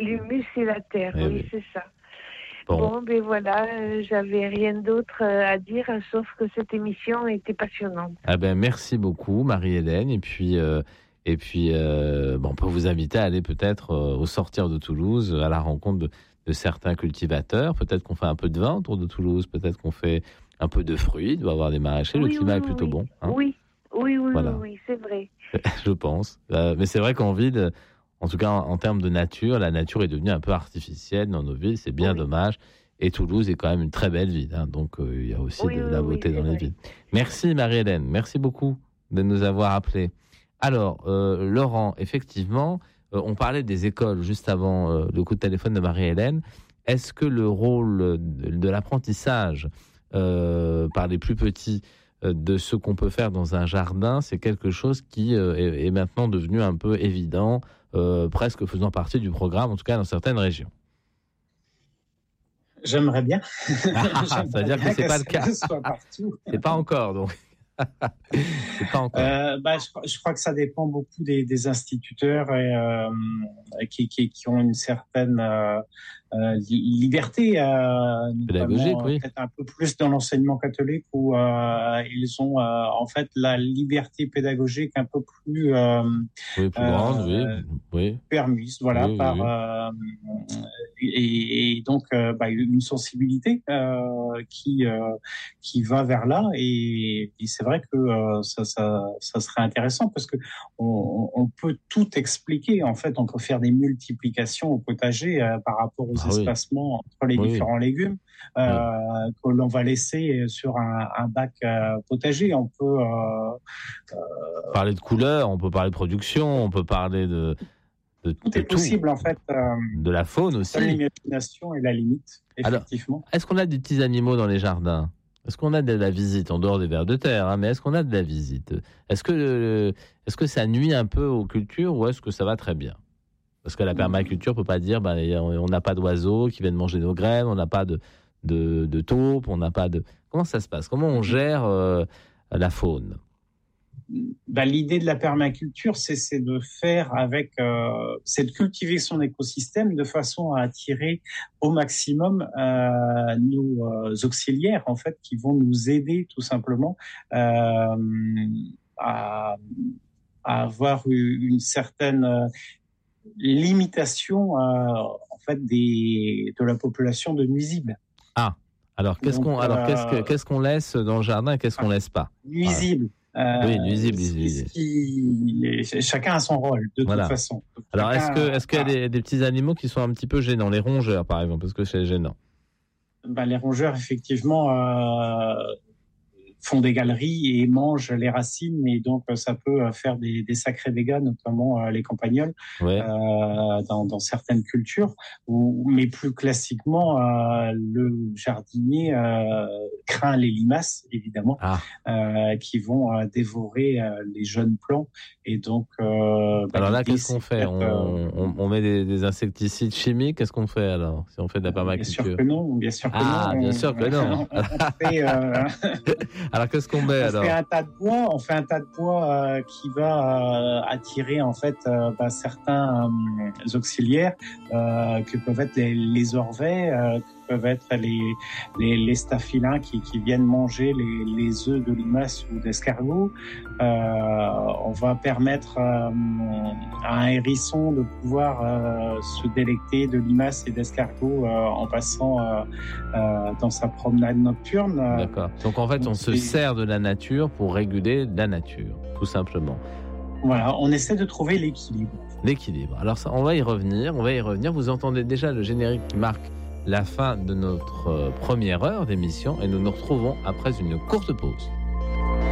l'humus et la terre, oui, c'est ça. Bon, ben voilà, j'avais rien d'autre à dire, sauf que cette émission était passionnante. Ah ben, merci beaucoup, Marie-Hélène. Et puis, on peut vous inviter à aller peut-être au sortir de Toulouse, à la rencontre de certains cultivateurs. Peut-être qu'on fait un peu de vin autour de Toulouse, peut-être qu'on fait un peu de fruits, il doit y avoir des maraîchers, le climat est plutôt bon. Hein, oui, voilà. oui, c'est vrai. Je pense. Mais c'est vrai qu'en ville, en tout cas en termes de nature, la nature est devenue un peu artificielle dans nos villes, c'est bien dommage. Et Toulouse est quand même une très belle ville, hein, donc il y a aussi de la beauté dans les villes. Merci Marie-Hélène, merci beaucoup de nous avoir appelés. Alors, Laurent, effectivement, on parlait des écoles juste avant le coup de téléphone de Marie-Hélène. Est-ce que le rôle de l'apprentissage par les plus petits de ce qu'on peut faire dans un jardin, c'est quelque chose qui est maintenant devenu un peu évident, presque faisant partie du programme, en tout cas dans certaines régions? J'aimerais bien. Ça veut dire que c'est pas le cas. C'est pas encore, donc. C'est pas encore. Je crois que ça dépend beaucoup des instituteurs qui ont une certaine liberté, pédagogique, oui. Peut-être un peu plus dans l'enseignement catholique où ils ont en fait la liberté pédagogique un peu plus grande, oui. permise, voilà, et donc une sensibilité qui va vers là, et c'est vrai que ça serait intéressant parce que on peut tout expliquer. En fait, on peut faire des multiplications au potager par rapport aux espacements entre les différents légumes que l'on va laisser sur un bac potager. On peut parler de couleurs, on peut parler de production, on peut parler de tout est possible, en fait. De la faune aussi. L'imagination est la limite, effectivement. Alors, est-ce qu'on a des petits animaux dans les jardins? Est-ce qu'on a de la visite, en dehors des vers de terre, hein, mais est-ce qu'on a de la visite? Est-ce que ça nuit un peu aux cultures ou est-ce que ça va très bien? Parce que la permaculture ne peut pas dire on n'a pas d'oiseaux qui viennent manger nos graines, on n'a pas de taupes, on n'a pas de... Comment ça se passe? Comment on gère la faune? L'idée de la permaculture, c'est de faire c'est de cultiver son écosystème de façon à attirer au maximum nos auxiliaires, en fait, qui vont nous aider tout simplement à avoir une certaine limitation en fait de la population de nuisibles. Ah, alors qu'est-ce qu'on laisse dans le jardin et qu'est-ce qu'on laisse pas? Nuisibles. Oui, nuisible. Chacun a son rôle, de toute façon. Alors, est-ce qu'il y a des petits animaux qui sont un petit peu gênants? Les rongeurs, par exemple, parce que c'est gênant. Les rongeurs, effectivement, font des galeries et mangent les racines, et donc ça peut faire des sacrés dégâts, notamment les campagnols, dans certaines cultures. Mais plus classiquement, le jardinier craint les limaces, évidemment, qui vont dévorer les jeunes plants. Et donc, alors là, qu'est-ce qu'on fait? On met des insecticides chimiques? Qu'est-ce qu'on fait alors, si on fait de la permaculture? Bien sûr que non. Bien sûr que non. Alors qu'est-ce qu'on met alors? On fait un tas de bois qui va attirer en fait certains auxiliaires que peuvent être les orvets, peuvent être les staphylins qui viennent manger les œufs de limaces ou d'escargots. On va permettre à un hérisson de pouvoir se délecter de limaces et d'escargots en passant dans sa promenade nocturne. D'accord. Donc en fait, on se sert de la nature pour réguler la nature, tout simplement. Voilà, on essaie de trouver l'équilibre. L'équilibre. Alors ça, on va y revenir. Vous entendez déjà le générique qui marque la fin de notre première heure d'émission et nous nous retrouvons après une courte pause.